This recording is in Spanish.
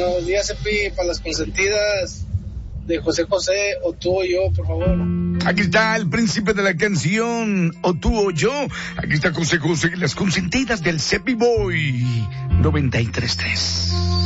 Buenos días, Epi, para las consentidas de José José, o tú o yo, por favor. Aquí está el príncipe de la canción, o tú o yo. Aquí está José José, las consentidas del Cepi Boy 93.3.